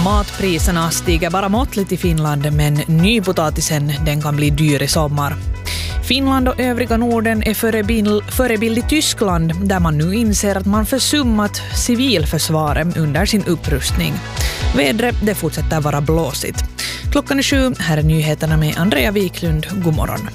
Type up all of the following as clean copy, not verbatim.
Matpriserna stiger bara måttligt i Finland, men nypotatisen den kan bli dyr i sommar. Finland och övriga Norden är förebild i Tyskland, där man nu inser att man försummat civilförsvaret under sin upprustning. Vädret det fortsätter vara blåsigt. Klockan är 7, här är nyheterna med Andrea Wiklund. God morgon.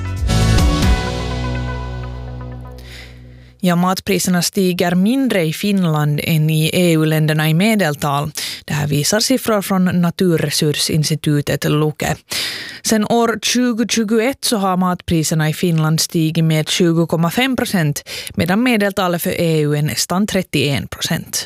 Ja, matpriserna stiger mindre i Finland än i EU-länderna i medeltal. Det här visar siffror från Naturresursinstitutet Luke. Sen år 2021 så har matpriserna i Finland stigit med 20,5%, medan medeltalet för EU är nästan 31%.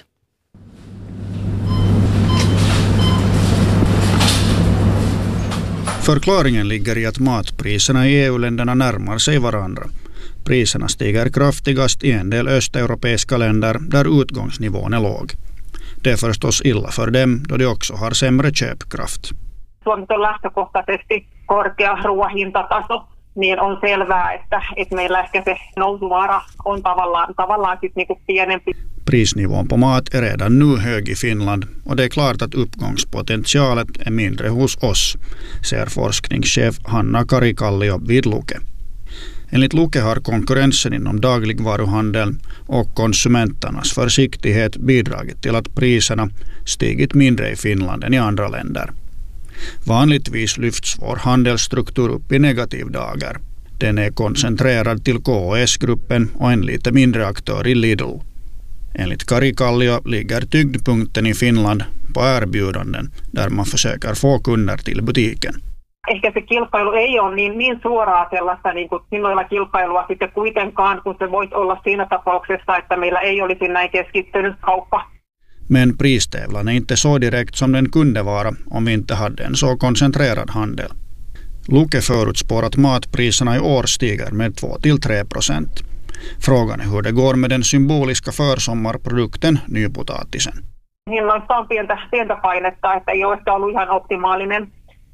Förklaringen ligger i att matpriserna i EU-länderna närmar sig varandra. Priserna stiger kraftigast i en del östeuropeiska länder där utgångsnivån är låg. Det är förstås illa för dem då de också har sämre köpkraft. Suomi on lähtökohtaisesti korkea ruoahintataso, niin on selvää, että meillä ehkä se nousuvaara on tavallaan sitten niinku pienempi. Prisnivån på mat är redan nu hög i Finland och det är klart att uppgångspotentialet är mindre hos oss, säger forskningschef Hanna Karikallio vid Luke. Enligt Luke har konkurrensen inom dagligvaruhandeln och konsumenternas försiktighet bidragit till att priserna stigit mindre i Finland än i andra länder. Vanligtvis lyfts vår handelsstruktur upp i negativ dagar. Den är koncentrerad till KOS-gruppen och en lite mindre aktör i Lidl. Enligt Karikallio ligger tyngdpunkten i Finland på erbjudanden där man försöker få kunder till butiken. Ehkä se kilpailu ei ole niin suoraa sellaista niin kuin hinnoilla kilpailua sitten kuitenkaan, kun se voisi olla siinä tapauksessa, että meillä ei olisi näin keskittynyt kauppa. Men pristävlan är inte så direkt som den kunde vara om vi inte hade en så koncentrerad handel. Luke förutspår att matpriserna i år stiger med 2-3%. Frågan är hur det går med den symboliska försommarprodukten nypotatisen. Hinnoissa on pientä painetta, että ei ole ehkä ollut ihan optimaalinen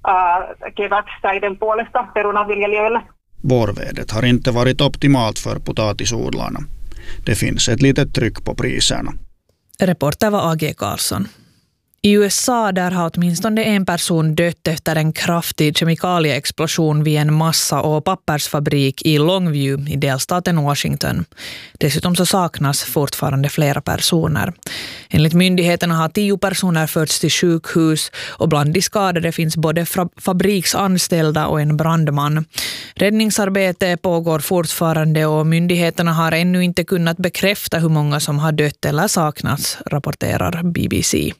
kevätsäiden puolesta perunaviljelijöille. Vårvädret har inte varit optimalt för potatisodlarna. Det finns ett litet tryck på priserna. Reporter var A.G. Karlsson. I USA där har åtminstone en person dött efter en kraftig kemikalieexplosion vid en massa- och pappersfabrik i Longview i delstaten Washington. Dessutom så saknas fortfarande flera personer. Enligt myndigheterna har 10 personer förts till sjukhus och bland de skadade finns både fabriksanställda och en brandman. Räddningsarbete pågår fortfarande och myndigheterna har ännu inte kunnat bekräfta hur många som har dött eller saknats, rapporterar BBC.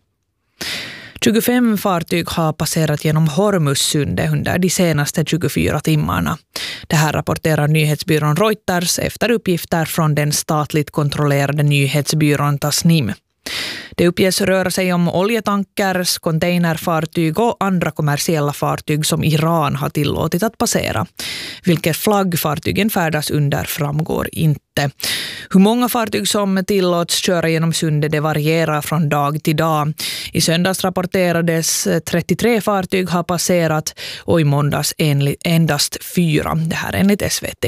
25 fartyg har passerat genom Hormuzsundet under de senaste 24 timmarna. Det här rapporterar nyhetsbyrån Reuters efter uppgifter från den statligt kontrollerade nyhetsbyrån Tasnim. Det uppges röra sig om oljetankers, containerfartyg och andra kommersiella fartyg som Iran har tillåtit att passera. Vilket flagg fartygen färdas under framgår inte. Hur många fartyg som tillåts köra genom sundet det varierar från dag till dag. I söndags rapporterades 33 fartyg har passerat och i måndags endast 4. Det här enligt SVT.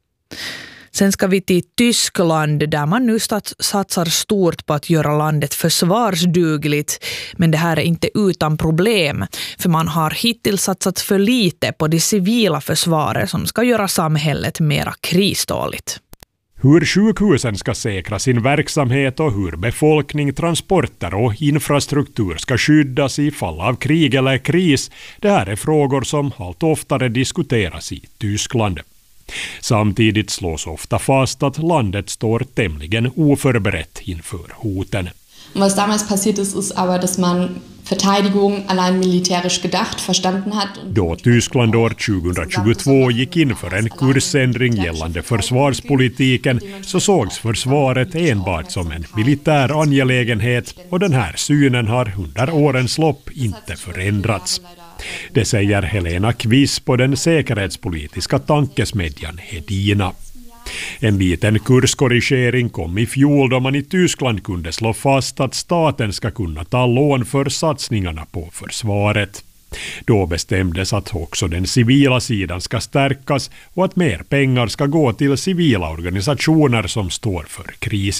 Sen ska vi till Tyskland där man nu satsar stort på att göra landet försvarsdugligt. Men det här är inte utan problem, för man har hittills satsat för lite på det civila försvaret som ska göra samhället mera kriståligt. Hur sjukhusen ska säkra sin verksamhet och hur befolkning, transporter och infrastruktur ska skyddas i fall av krig eller kris, det här är frågor som allt oftare diskuteras i Tyskland. Samtidigt slås ofta fast att landet står tämligen oförberett inför hoten. Was damals passiert ist aber, dass man Verteidigung allein militärisch gedacht verstanden hat. Då Tyskland år 2022 gick in för en kursändring gällande försvarspolitiken så sågs försvaret enbart som en militär angelägenhet och den här synen har under årens lopp inte förändrats. Det säger Helena Kviss på den säkerhetspolitiska tankesmedjan Hedina. En liten kurskorrigering kom i fjol då man i Tyskland kunde slå fast att staten ska kunna ta lån för satsningarna på försvaret. Då bestämdes att också den civila sidan ska stärkas och att mer pengar ska gå till civila organisationer som står för krishjälp.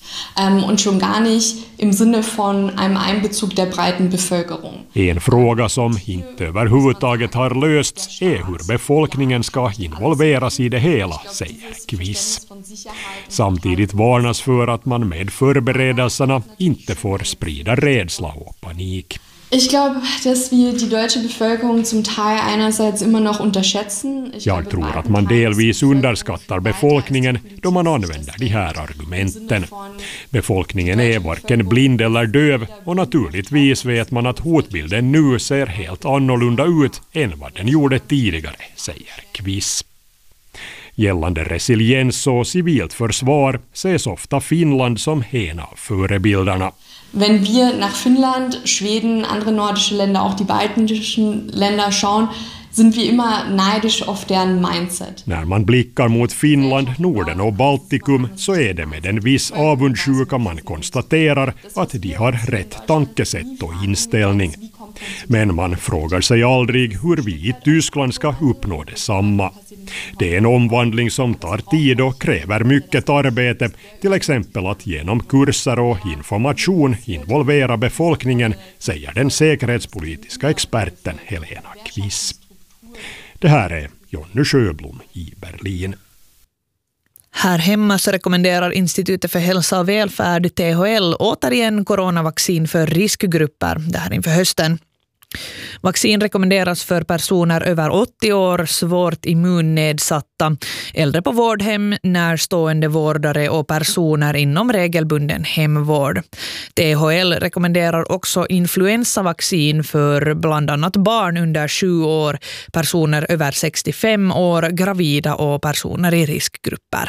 Und schon gar nicht im Sinne von einem Einbezug der breiten Bevölkerung. En fråga som inte överhuvudtaget har lösts är hur befolkningen ska involveras i det hela, säger Quiz. Samtidigt varnas för att man med förberedelserna inte får sprida rädsla och panik. Ich glaube, dass wir die deutsche Bevölkerung zum Teil einerseits immer noch unterschätzen. Jag tror att man delvis underskattar befolkningen då man använder de här argumenten. Befolkningen är varken blind eller döv och naturligtvis vet man att hotbilden nu ser helt annorlunda ut än vad den gjorde tidigare, säger Quiz. Gällande resiliens och civilt försvar ses ofta Finland som en av förebilderna. Wenn wir nach Finnland, Schweden, andere nordische Länder, auch die baltischen Länder schauen, sind wir immer neidisch auf deren mindset. När man blickar mot Finland, Norden och Baltikum så är det med en viss avundsjuka man konstaterar att de har rätt tankesätt och inställning. Men man frågar sig aldrig hur vi i Tyskland ska uppnå detsamma. Det är en omvandling som tar tid och kräver mycket arbete, till exempel att genom kurser och information involvera befolkningen, säger den säkerhetspolitiska experten Helena Quiz. Det här är Jonny Sjöblom i Berlin. Här hemma så rekommenderar Institutet för hälsa och välfärd, THL, återigen coronavaccin för riskgrupper det här inför hösten. Vaccin rekommenderas för personer över 80 år, svårt immunnedsatta, äldre på vårdhem, närstående vårdare och personer inom regelbunden hemvård. THL rekommenderar också influensavaccin för bland annat barn under 7 år, personer över 65 år, gravida och personer i riskgrupper.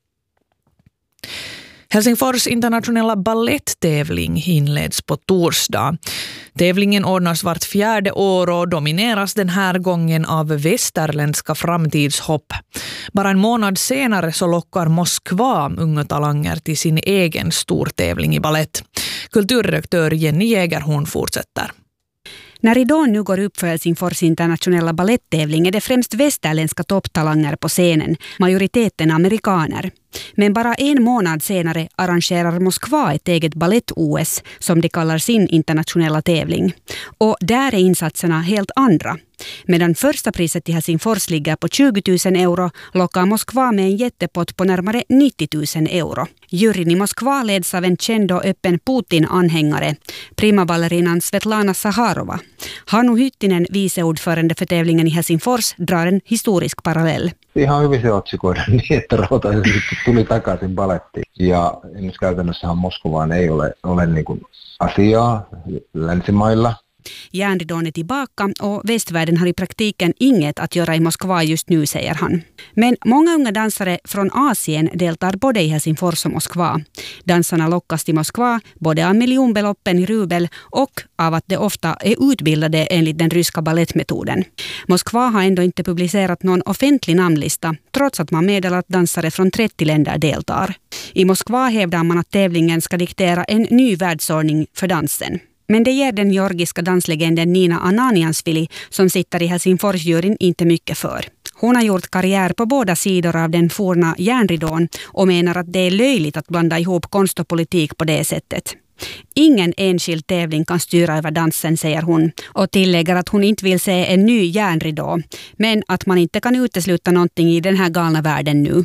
Helsingfors internationella balletttävling inleds på torsdag. Tävlingen ordnas vart 4:e år och domineras den här gången av västerländska framtidshopp. Bara en månad senare så lockar Moskva unga talanger till sin egen stortävling i ballett. Kulturredaktör Jenny Jägerhorn fortsätter. När ridån nu går upp för Helsingfors internationella balletttävling är det främst västerländska topptalanger på scenen, majoriteten amerikaner. Men bara en månad senare arrangerar Moskva ett eget ballett-OS som de kallar sin internationella tävling. Och där är insatserna helt andra. Medan första priset i Helsingfors ligger på 20 000 euro lockar Moskva med en jättepott på närmare 90 000 euro. Juryn i Moskva leds av en känd och öppen Putin-anhängare, primaballerinan Svetlana Saharova. Hannu Hyttinen, viceordförande för tävlingen i Helsingfors, drar en historisk parallell. Ihan hyvin se otsikoida niin, että Rautaisesti tuli takaisin balettiin. Ja käytännössähän Moskovaan ei ole niin kuin asiaa länsimailla. Järnridån är tillbaka och västvärlden har i praktiken inget att göra i Moskva just nu, säger han. Men många unga dansare från Asien deltar både i Helsingfors och Moskva. Dansarna lockas till Moskva både av miljonbeloppen i rubel och av att de ofta är utbildade enligt den ryska ballettmetoden. Moskva har ändå inte publicerat någon offentlig namnlista trots att man meddelar att dansare från 30 länder deltar. I Moskva hävdar man att tävlingen ska diktera en ny världsordning för dansen. Men det ger den georgiska danslegenden Nina Ananiansvili som sitter i Helsingforsjuryn inte mycket för. Hon har gjort karriär på båda sidor av den forna järnridån och menar att det är löjligt att blanda ihop konst och politik på det sättet. Ingen enskild tävling kan styra över dansen, säger hon, och tillägger att hon inte vill se en ny järnridå, men att man inte kan utesluta någonting i den här galna världen nu.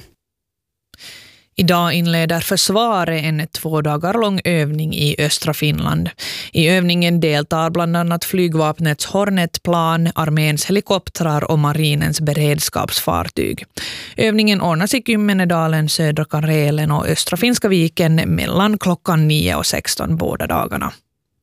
Idag inleder försvaret en 2 dagar lång övning i östra Finland. I övningen deltar bland annat flygvapnets Hornet-plan, arméns helikoptrar och marinens beredskapsfartyg. Övningen ordnas i Kymmenedalen, södra Karelen och östra Finska viken mellan klockan 9 och 16 båda dagarna.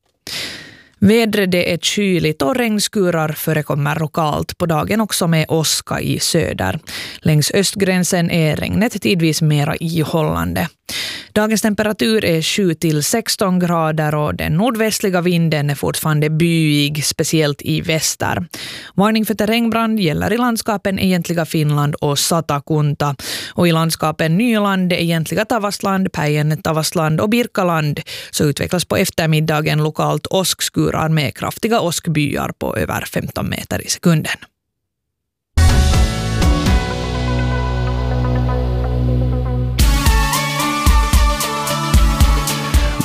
Vädret är kyligt och regnskurar förekommer lokalt, på dagen också med åska i söder. Längs östgränsen är regnet tidvis mera ihållande. Dagens temperatur är 7 till 16 grader och den nordvästliga vinden är fortfarande byig, speciellt i väster. Varning för terrängbrand gäller i landskapen Egentliga Finland och Satakunta. Och i landskapen Nyland, Egentliga Tavastland, Päijänne Tavastland och Birkaland så utvecklas på eftermiddagen lokalt åskskurar med kraftiga åskbyar på över 15 meter i sekunden.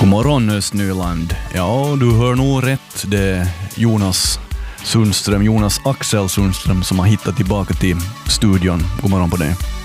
God morgon Östnyland. Ja, du hör nog rätt. Det är Jonas Axel Sundström som har hittat tillbaka till studion. God morgon på dig.